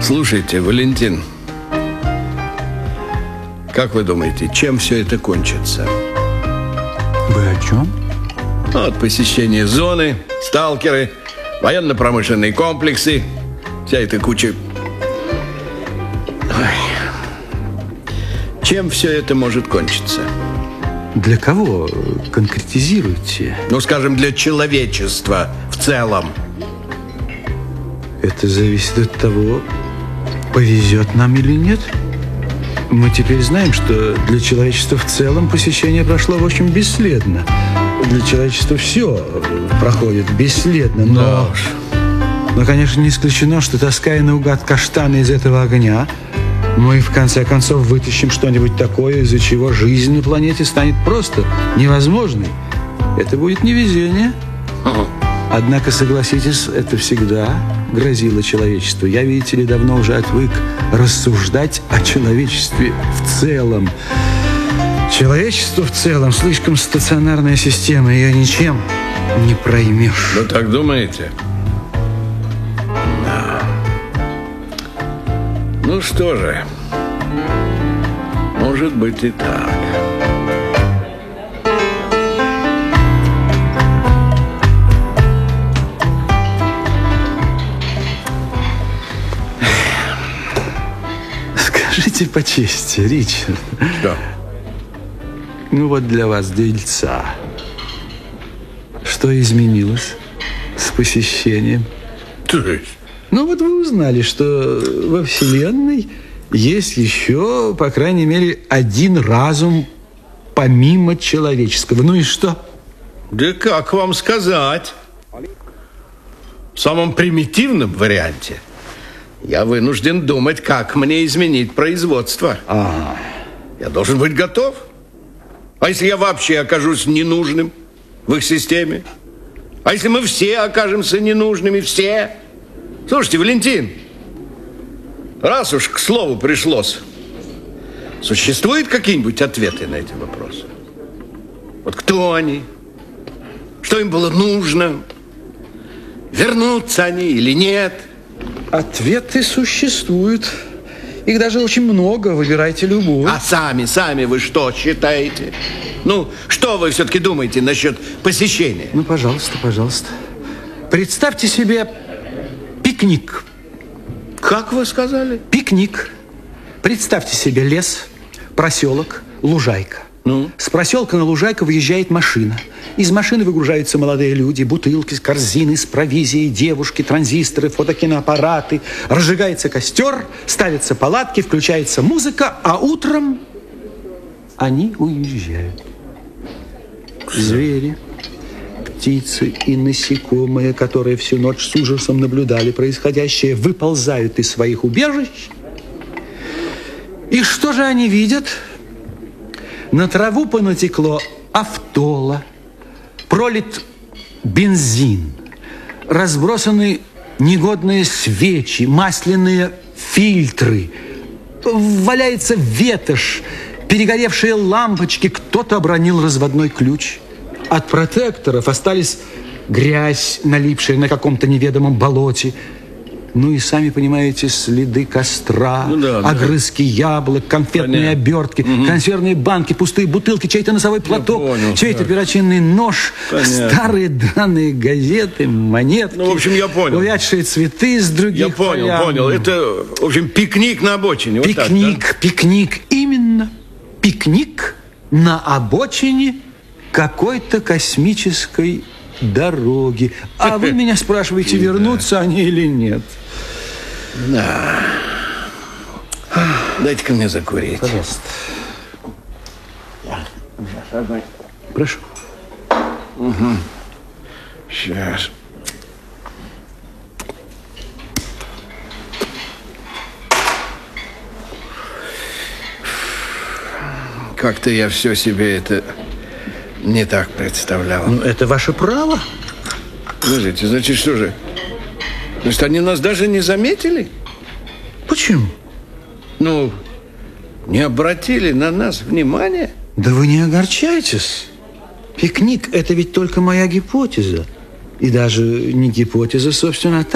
Слушайте, Валентин, как вы думаете, чем все это кончится? Вы о чем? Вот посещение зоны, сталкеры, военно-промышленные комплексы, вся эта куча. Чем все это может кончиться? Для кого? Конкретизируйте. Ну, скажем, для человечества в целом. Это зависит от того, повезет нам или нет. Мы теперь знаем, что для человечества в целом посещение прошло, в общем, бесследно. Для человечества все проходит бесследно, но, конечно, не исключено, что, таская наугад каштаны из этого огня, мы, в конце концов, вытащим что-нибудь такое, из-за чего жизнь на планете станет просто невозможной. Это будет невезение. Однако, согласитесь, это всегда грозило человечеству. Я, видите ли, давно уже отвык рассуждать о человечестве в целом. Человечество в целом слишком стационарная система, ее ничем не проймешь. Вы так думаете? Да. Ну что же, может быть и так. Скажите по чести, Ричард. Что? Ну вот для вас, дельца. Что изменилось с посещением? То есть? Ну вот вы узнали, что во Вселенной есть еще, по крайней мере, один разум помимо человеческого. Ну и что? Да как вам сказать? В самом примитивном варианте я вынужден думать, как мне изменить производство. Я должен быть готов. А если я вообще окажусь ненужным в их системе? А если мы все окажемся ненужными, все? Слушайте, Валентин, раз уж к слову пришлось, существуют какие-нибудь ответы на эти вопросы? Вот кто они? Что им было нужно? Вернутся они или нет? Ответы существуют. Их даже очень много, выбирайте любой. А сами вы что считаете? Ну, что вы все-таки думаете насчет посещения? Ну, пожалуйста. Представьте себе пикник. Как вы сказали? Пикник. Представьте себе лес, проселок, лужайка. Ну? С проселка на лужайку выезжает машина. Из машины выгружаются молодые люди, бутылки, корзины с провизией, девушки, транзисторы, фотокиноаппараты. Разжигается костер, ставятся палатки, включается музыка, а утром они уезжают. Звери, птицы и насекомые, которые всю ночь с ужасом наблюдали происходящее, выползают из своих убежищ. И что же они видят? На траву понатекло автола, пролит бензин, разбросаны негодные свечи, масляные фильтры, валяется ветошь, перегоревшие лампочки, кто-то обронил разводной ключ. От протекторов остались грязь, налипшая на каком-то неведомом болоте. Ну и сами понимаете, следы костра, огрызки яблок, конфетные обертки, консервные банки, пустые бутылки, чей-то носовой платок, чей-то перочинный нож, старые драные газеты, монетки. Ну, в общем, я понял. Увядшие цветы из других полян. Я понял. Это, в общем, пикник на обочине. Пикник, вот так, да? Пикник. Именно. Пикник на обочине какой-то космической дороги. А вы меня спрашиваете, вернутся они или нет? Да. Дайте-ка мне закурить. Пожалуйста. Прошу. Угу. Сейчас. Как-то я все себе это не так представлял. Ну, это ваше право. Подождите, значит, что же? Значит, они нас даже не заметили? Почему? Ну, не обратили на нас внимания? Да вы не огорчайтесь. Пикник – это ведь только моя гипотеза. И даже не гипотеза, собственно,